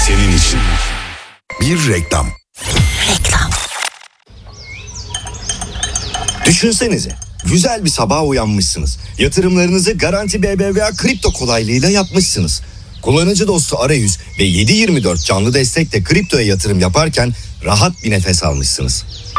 senin için. Bir reklam. Düşünsenize, güzel bir sabah uyanmışsınız. Yatırımlarınızı Garanti BBVA kripto kolaylığıyla yapmışsınız. Kullanıcı dostu arayüz ve 7/24 canlı destekle kriptoya yatırım yaparken rahat bir nefes almışsınız.